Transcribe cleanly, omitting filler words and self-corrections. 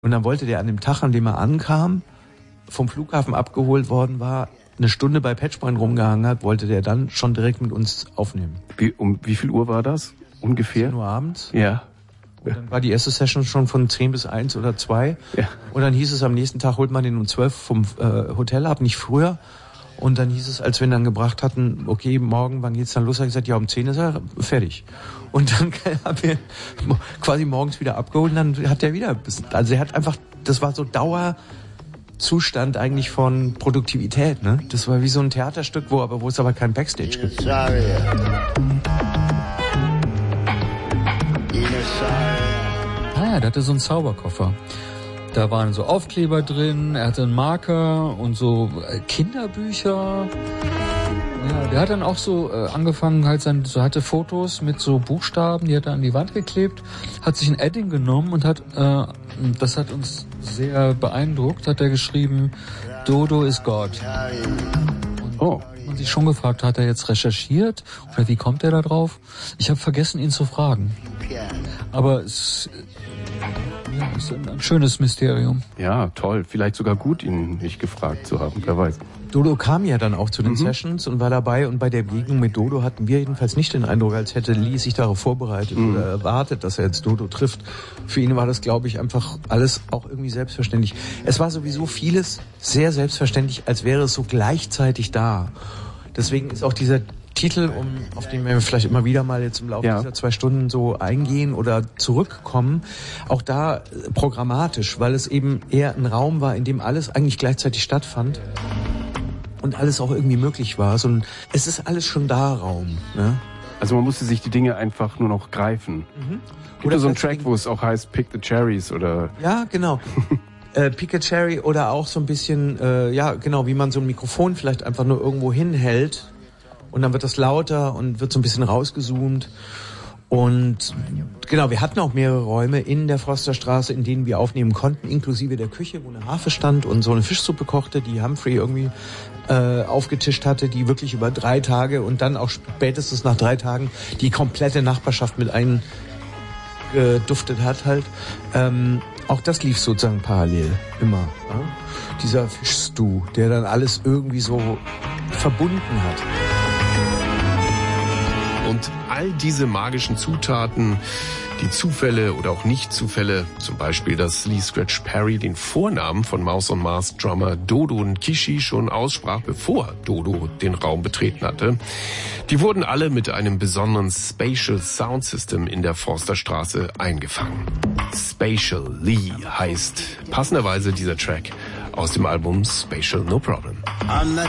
Und dann wollte der an dem Tag, an dem er ankam, vom Flughafen abgeholt worden war, eine Stunde bei Patchpoint rumgehangen hat, wollte der dann schon direkt mit uns aufnehmen. Um wie viel Uhr war das? Ungefähr? 10 Uhr abends. Ja. Und dann war die erste Session schon von 10 bis 1 oder 2. Ja. Und dann hieß es, am nächsten Tag holt man den um 12 vom Hotel ab, nicht früher. Und dann hieß es, als wir ihn dann gebracht hatten, okay, morgen, wann geht's dann los? Hat gesagt, ja, um 10 ist er fertig. Und dann haben wir quasi morgens wieder abgeholt und dann hat er wieder, also er hat einfach, das war so Dauerzustand eigentlich von Produktivität, ne? Das war wie so ein Theaterstück, wo es aber kein Backstage gibt. Ah ja, der hatte so einen Zauberkoffer. Da waren so Aufkleber drin, er hatte einen Marker und so Kinderbücher. Ja, der hat dann auch so angefangen, halt hatte Fotos mit so Buchstaben, die hat er an die Wand geklebt, hat sich ein Edding genommen und hat, das hat uns sehr beeindruckt, hat er geschrieben, Dodo is God. Und man sich schon gefragt, hat er jetzt recherchiert oder wie kommt er da drauf? Ich habe vergessen, ihn zu fragen. Aber es ist ein schönes Mysterium. Ja, toll. Vielleicht sogar gut, ihn nicht gefragt zu haben, wer weiß. Dodo kam ja dann auch zu den Sessions und war dabei, und bei der Begegnung mit Dodo hatten wir jedenfalls nicht den Eindruck, als hätte Lee sich darauf vorbereitet oder erwartet, dass er jetzt Dodo trifft. Für ihn war das, glaube ich, einfach alles auch irgendwie selbstverständlich. Es war sowieso vieles sehr selbstverständlich, als wäre es so gleichzeitig da. Deswegen ist auch dieser Titel, auf den wir vielleicht immer wieder mal jetzt im Laufe dieser 2 Stunden so eingehen oder zurückkommen, auch da programmatisch, weil es eben eher ein Raum war, in dem alles eigentlich gleichzeitig stattfand und alles auch irgendwie möglich war. So ein, es ist alles schon da Raum. Ne? Also man musste sich die Dinge einfach nur noch greifen. Oder so ein Track, wo es auch heißt Pick the Cherries oder... Ja, genau. Pick a Cherry oder auch so ein bisschen, wie man so ein Mikrofon vielleicht einfach nur irgendwo hinhält. Und dann wird das lauter und wird so ein bisschen rausgezoomt. Und genau, wir hatten auch mehrere Räume in der Frosterstraße, in denen wir aufnehmen konnten, inklusive der Küche, wo eine Harfe stand und so eine Fischsuppe kochte, die Humphrey irgendwie aufgetischt hatte, die wirklich über 3 Tage und dann auch spätestens nach 3 Tagen die komplette Nachbarschaft mit eingeduftet hat halt. Auch das lief sozusagen parallel immer. Ja? Dieser Fischstew, der dann alles irgendwie so verbunden hat. Und all diese magischen Zutaten, die Zufälle oder auch Nicht-Zufälle, zum Beispiel, dass Lee Scratch Perry den Vornamen von Mouse on Mars Drummer Dodo Nkishi schon aussprach, bevor Dodo den Raum betreten hatte, die wurden alle mit einem besonderen Spatial Sound System in der Forsterstraße eingefangen. Spatial Lee heißt passenderweise dieser Track aus dem Album Spatial No Problem.